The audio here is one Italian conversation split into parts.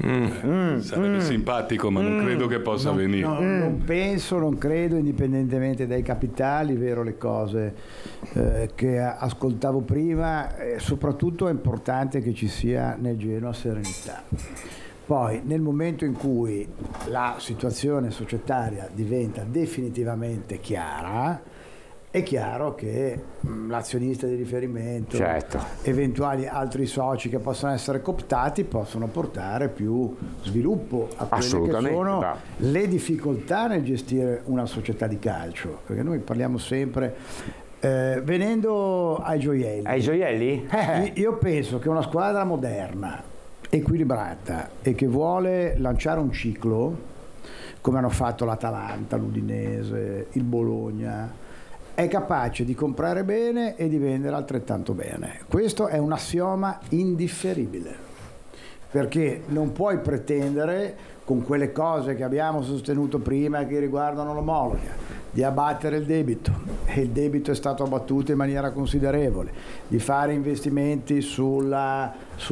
Sarebbe simpatico, ma non credo che possa venire. Non credo, indipendentemente dai capitali, vero, le cose che ascoltavo prima, soprattutto è importante che ci sia nel Genoa serenità. Poi nel momento in cui la situazione societaria diventa definitivamente chiara, è chiaro che l'azionista di riferimento, certo, eventuali altri soci che possono essere cooptati possono portare più sviluppo a quelle che sono le difficoltà nel gestire una società di calcio, perché noi parliamo sempre venendo ai gioielli. Ai gioielli? Io penso che una squadra moderna, equilibrata e che vuole lanciare un ciclo, come hanno fatto l'Atalanta, l'Udinese, il Bologna, è capace di comprare bene e di vendere altrettanto bene. Questo è un assioma indifferibile, perché non puoi pretendere, con quelle cose che abbiamo sostenuto prima che riguardano l'omologa, di abbattere il debito, e il debito è stato abbattuto in maniera considerevole, di fare investimenti sulle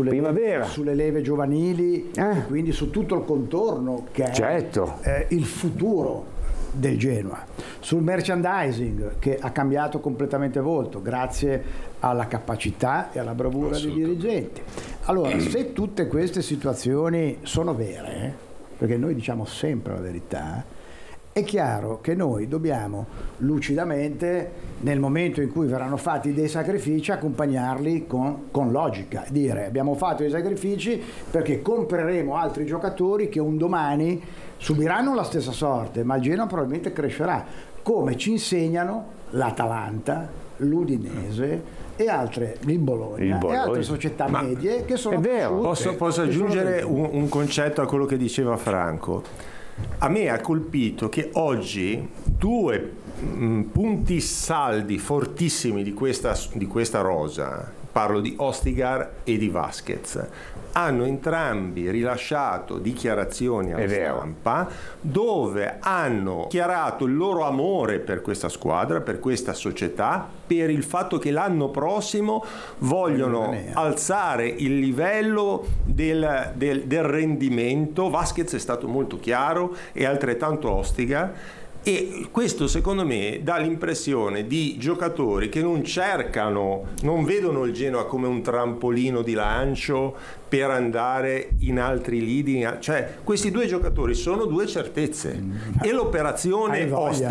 leve giovanili, e quindi su tutto il contorno che è il futuro del Genoa, sul merchandising che ha cambiato completamente volto grazie alla capacità e alla bravura dei dirigenti. Allora, se tutte queste situazioni sono vere, perché noi diciamo sempre la verità, è chiaro che noi dobbiamo lucidamente, nel momento in cui verranno fatti dei sacrifici, accompagnarli con logica, dire abbiamo fatto dei sacrifici perché compreremo altri giocatori che un domani subiranno la stessa sorte, ma il Genoa probabilmente crescerà, come ci insegnano l'Atalanta, l'Udinese e altre, il Bologna e altre società medie che sono cresciute. Posso aggiungere un concetto a quello che diceva Franco. A me ha colpito che oggi due punti saldi fortissimi di questa rosa, parlo di Ostigar e di Vasquez, hanno entrambi rilasciato dichiarazioni alla stampa dove hanno chiarato il loro amore per questa squadra, per questa società, per il fatto che l'anno prossimo vogliono alzare il livello del rendimento. Vasquez è stato molto chiaro e altrettanto Ostigar. E questo secondo me dà l'impressione di giocatori che non vedono il Genoa come un trampolino di lancio per andare in altri lidi, cioè questi due giocatori sono due certezze e l'operazione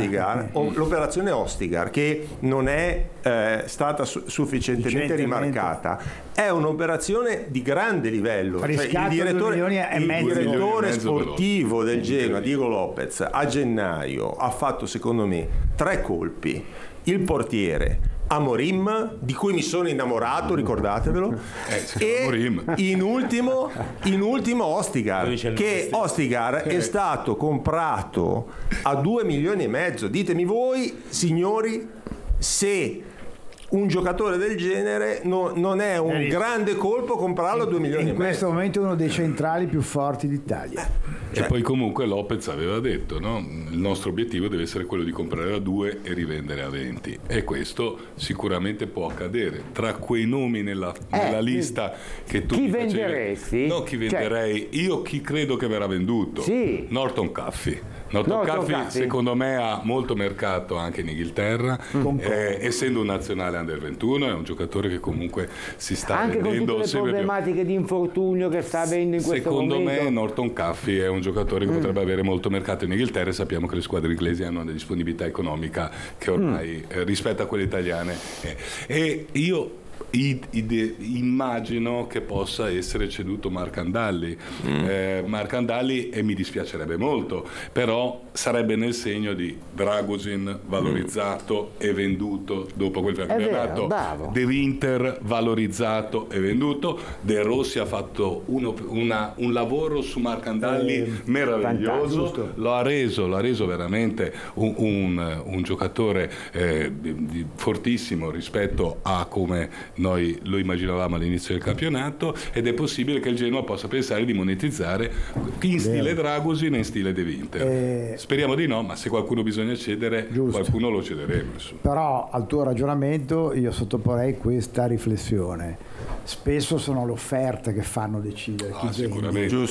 Ostigar che non è stata sufficientemente rimarcata è un'operazione di grande livello, cioè il direttore sportivo del Genoa, Diego Lopez, a gennaio ha fatto secondo me 3 colpi, il portiere Amorim, di cui mi sono innamorato, ricordatevelo, e in ultimo Ostigar, che Ostigar è stato comprato a 2,5 milioni. Ditemi voi, signori, se un giocatore del genere non è un grande colpo comprarlo a 2,5 milioni. In questo momento è uno dei centrali più forti d'Italia. E poi comunque Lopez aveva detto, no? Il nostro obiettivo deve essere quello di comprare a 2 e rivendere a 20, e questo sicuramente può accadere. Tra quei nomi nella lista che tu chi venderesti? No, chi venderei? Io chi credo che verrà venduto? Norton Caffey. Norton Caffey secondo me ha molto mercato anche in Inghilterra, essendo un nazionale under 21 è un giocatore che comunque si sta anche vendendo con tutte le problematiche di infortunio che sta avendo in questo momento. Secondo me Norton Caffey è un giocatore che potrebbe avere molto mercato in Inghilterra, e sappiamo che le squadre inglesi hanno una disponibilità economica che ormai rispetto a quelle italiane e io immagino che possa essere ceduto Marcandalli. Marcandalli, e mi dispiacerebbe molto, però sarebbe nel segno di Dragusin valorizzato e venduto dopo quel campionato, De Winter valorizzato e venduto, De Rossi ha fatto un lavoro su Marcandalli meraviglioso, lo ha reso veramente un giocatore fortissimo rispetto a come noi lo immaginavamo all'inizio del campionato, ed è possibile che il Genoa possa pensare di monetizzare in stile Dragusin e in stile De Winter. Speriamo di no, ma se qualcuno bisogna cedere, qualcuno lo cederemo. Però al tuo ragionamento io sottoporrei questa riflessione: spesso sono le offerte che fanno decidere chi sicuramente.